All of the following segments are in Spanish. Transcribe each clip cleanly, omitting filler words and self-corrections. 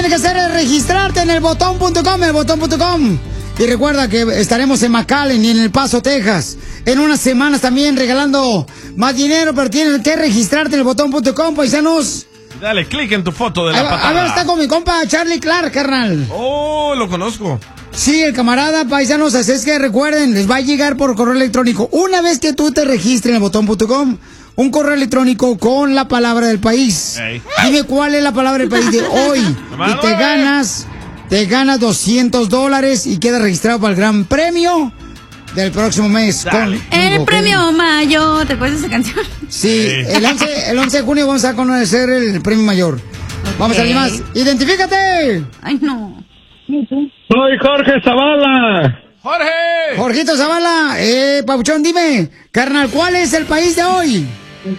tienes que hacer es registrarte en elbotón.com, elbotón.com. Y recuerda que estaremos en McAllen y en El Paso, Texas. En unas semanas también regalando más dinero, pero tienes que registrarte en elbotón.com, paisanos. Dale clic en tu foto de la patada. A ver, está con mi compa Charlie Clark, carnal. Oh, lo conozco. Sí, el camarada, paisanos, así es que recuerden, les va a llegar por correo electrónico. Una vez que tú te registres en elbotón.com, un correo electrónico con la palabra del país. Hey. Dime cuál es la palabra del país de hoy. Y te ganas $200 y quedas registrado para el gran premio del próximo mes. El premio mayor, ¿te acuerdas de esa canción? Sí, el 11 de junio vamos a conocer el premio mayor. Vamos a ver más. ¡Identifícate! Ay, no. Soy Jorge Zavala. ¡Jorge! Jorgito Zavala. Papuchón, dime, carnal, ¿cuál es el país de hoy?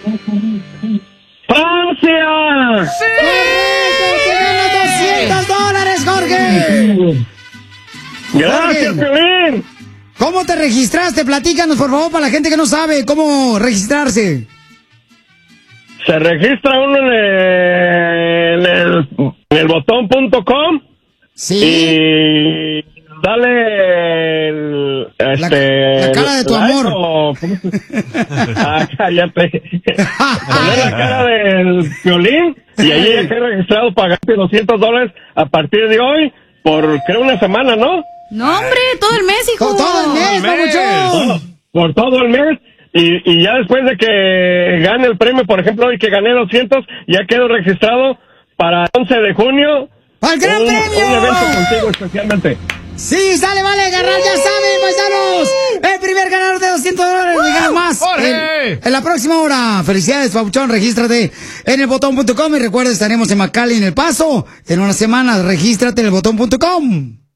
¡Francia! ¡Sí! ¡Te ganas $200, Jorge! ¡Gracias, Piolín! ¿Cómo te registraste? Platícanos, por favor, para la gente que no sabe cómo registrarse. Se registra uno en el botón.com. Sí. Y dale la cara de tu amor. Cállate. Poner la cara del Piolín y ahí ya queda registrado, pagarte $200 a partir de hoy por, creo, una semana, ¿no? No, hombre, todo el mes, hijo. Todo el mes, papuchón. Por todo el mes. Y ya después de que gane el premio, por ejemplo, hoy que gané 200, ya quedo registrado para el 11 de junio. ¡Al gran premio! Un evento contigo especialmente. Sí, sale, vale, agarrar, ya saben, paisanos. El primer ganador de $200, ganas más. En la próxima hora. Felicidades, papuchón, regístrate en elbotón.com y recuerda, estaremos en McAllen, en El Paso. En unas semanas, regístrate en elbotón.com.